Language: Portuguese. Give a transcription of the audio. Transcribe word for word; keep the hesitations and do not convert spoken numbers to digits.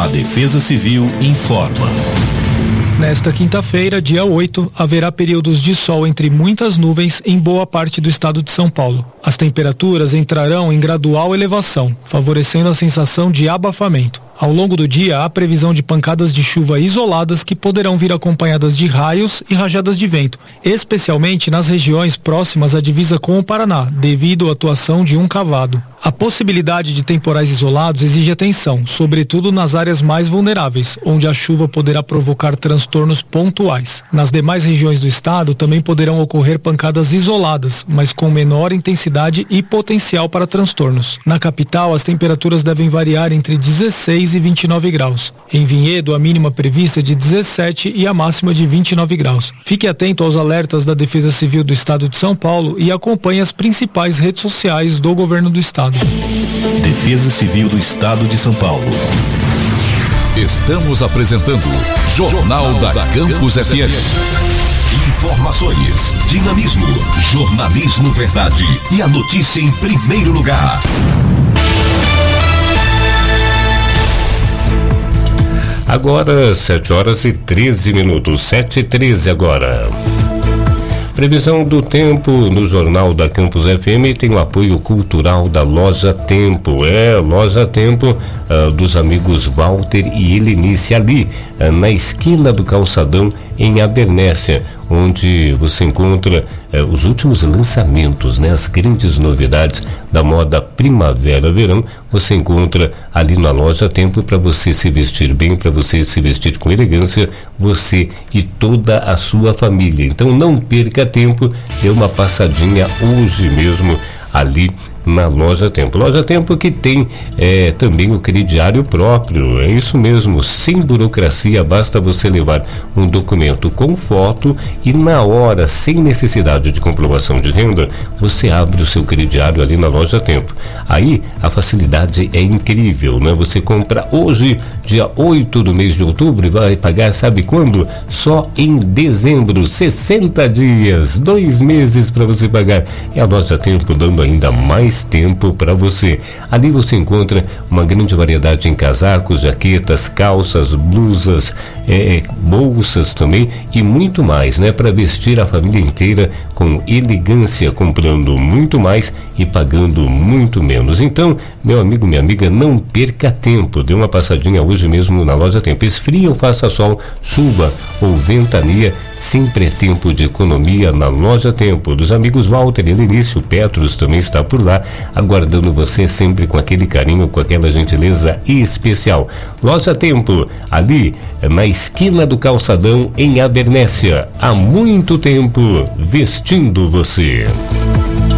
Defesa Civil informa. Nesta quinta-feira, dia oito, haverá períodos de sol entre muitas nuvens em boa parte do estado de São Paulo. As temperaturas entrarão em gradual elevação, favorecendo a sensação de abafamento. Ao longo do dia, há previsão de pancadas de chuva isoladas que poderão vir acompanhadas de raios e rajadas de vento, especialmente nas regiões próximas à divisa com o Paraná, devido à atuação de um cavado. A possibilidade de temporais isolados exige atenção, sobretudo nas áreas mais vulneráveis, onde a chuva poderá provocar transtornos pontuais. Nas demais regiões do estado também poderão ocorrer pancadas isoladas, mas com menor intensidade e potencial para transtornos. Na capital, as temperaturas devem variar entre dezesseis e vinte e nove graus. Em Vinhedo, a mínima prevista é de dezessete e a máxima de vinte e nove graus. Fique atento aos alertas da Defesa Civil do Estado de São Paulo e acompanhe as principais redes sociais do governo do estado. Defesa Civil do Estado de São Paulo. Estamos apresentando Jornal da Campus F M. Informações, dinamismo, jornalismo verdade e a notícia em primeiro lugar. Agora, sete horas e treze minutos, sete e treze agora. Previsão do tempo no Jornal da Campus F M tem o apoio cultural da Loja Tempo. É, Loja Tempo uh, dos amigos Walter e Helenice, ali uh, na esquina do Calçadão, em Abernéssia, onde você encontra uh, os últimos lançamentos, né? As grandes novidades da moda primavera-verão, você encontra ali na Loja Tempo para você se vestir bem, para você se vestir com elegância, você e toda a sua família. Então não perca tempo, dê uma passadinha hoje mesmo ali na Loja Tempo. Loja Tempo que tem é, também o crediário próprio, é isso mesmo, sem burocracia, basta você levar um documento com foto e na hora, sem necessidade de comprovação de renda, você abre o seu crediário ali na Loja Tempo. Aí a facilidade é incrível, né? Você compra hoje, dia oito do mês de outubro, e vai pagar sabe quando? Só em dezembro, sessenta dias, dois meses para você pagar. É a Loja Tempo dando ainda mais tempo para você. Ali você encontra uma grande variedade em casacos, jaquetas, calças, blusas, é, bolsas também e muito mais, né? Para vestir a família inteira com elegância, comprando muito mais e pagando muito menos. Então, meu amigo, minha amiga, não perca tempo. Dê uma passadinha hoje mesmo na Loja Tempo. Esfria ou faça sol, chuva ou ventania, sempre é tempo de economia na Loja Tempo. Dos amigos Walter e Helenice, o Petros também está por lá, aguardando você sempre com aquele carinho, com aquela gentileza especial. Loja Tempo, ali na esquina do Calçadão, em Abernéssia, há muito tempo vestindo você.